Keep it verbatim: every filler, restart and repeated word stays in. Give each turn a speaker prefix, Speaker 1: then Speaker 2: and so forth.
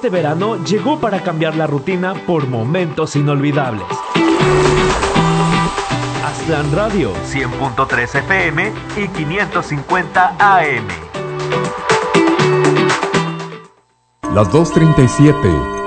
Speaker 1: Este verano llegó para cambiar la rutina por momentos inolvidables. Aztlán Radio, cien punto tres F M y quinientos cincuenta A M.
Speaker 2: Las dos treinta y siete.